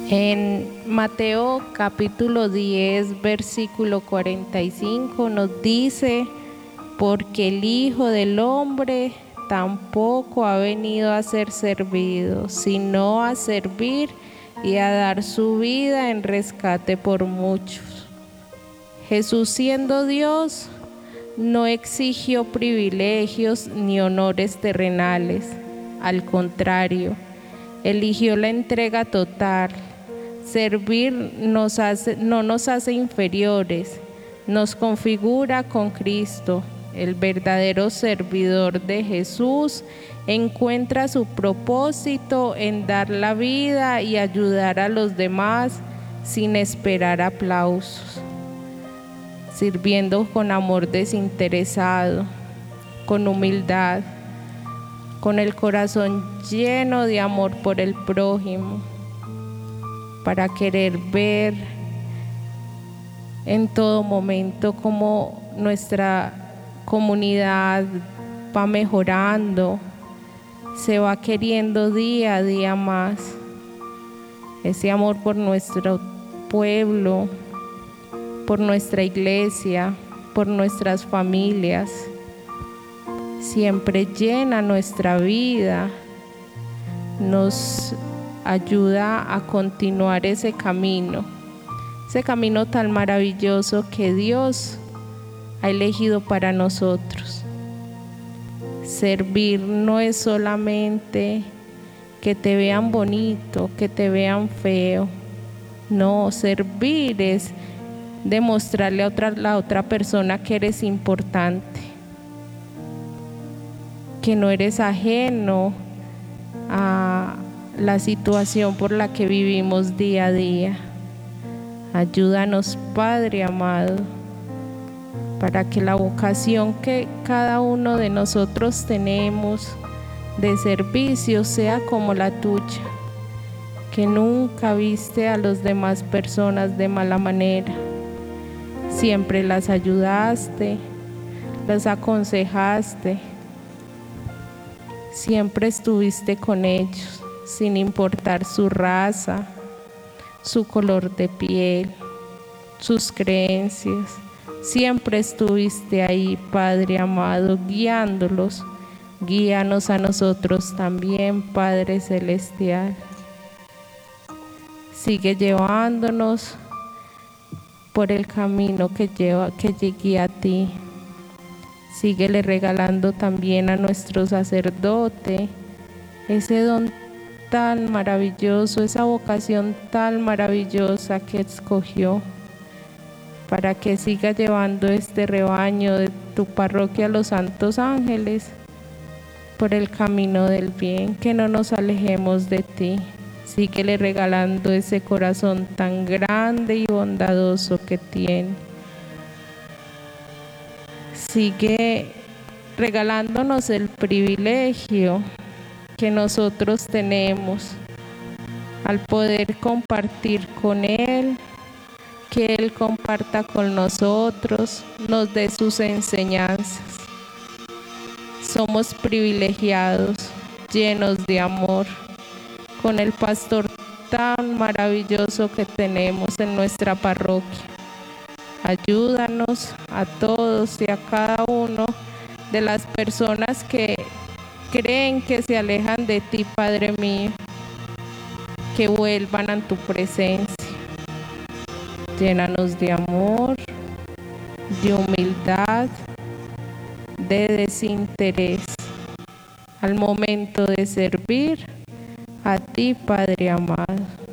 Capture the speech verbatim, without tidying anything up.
En Mateo capítulo diez, versículo cuarenta y cinco nos dice: porque el Hijo del Hombre tampoco ha venido a ser servido, sino a servir y a dar su vida en rescate por muchos. Jesús, siendo Dios, no exigió privilegios ni honores terrenales. Al contrario, eligió la entrega total. Servir nos hace, no nos hace inferiores, nos configura con Cristo. El verdadero servidor de Jesús encuentra su propósito en dar la vida y ayudar a los demás sin esperar aplausos, sirviendo con amor desinteresado, con humildad, con el corazón lleno de amor por el prójimo, para querer ver en todo momento cómo nuestra comunidad va mejorando, se va queriendo día a día más. Ese amor por nuestro pueblo, por nuestra iglesia, por nuestras familias, siempre llena nuestra vida, nos ayuda a continuar ese camino, ese camino tan maravilloso que Dios ha elegido para nosotros. Servir no es solamente que te vean bonito, que te vean feo. No, servir es demostrarle a otra, la otra persona que eres importante, que no eres ajeno a la situación por la que vivimos día a día. Ayúdanos, Padre amado, para que la vocación que cada uno de nosotros tenemos de servicio sea como la tuya, que nunca viste a las demás personas de mala manera. Siempre las ayudaste, las aconsejaste, siempre estuviste con ellos, sin importar su raza, su color de piel, sus creencias. Siempre estuviste ahí, Padre amado, guiándolos. Guíanos a nosotros también, Padre celestial. Sigue llevándonos por el camino que lleva, que llegue a ti. Síguele regalando también a nuestro sacerdote ese don tan maravilloso, esa vocación tan maravillosa que escogió, para que siga llevando este rebaño de tu parroquia Los Santos Ángeles por el camino del bien, que no nos alejemos de ti. Síguele regalando ese corazón tan grande y bondadoso que tiene. Sigue regalándonos el privilegio que nosotros tenemos al poder compartir con Él, que Él comparta con nosotros, nos dé sus enseñanzas. Somos privilegiados, llenos de amor, con el pastor tan maravilloso que tenemos en nuestra parroquia. Ayúdanos a todos y a cada uno de las personas que creen que se alejan de ti, Padre mío, que vuelvan a tu presencia. Llénanos de amor, de humildad, de desinterés al momento de servir a ti, Padre amado.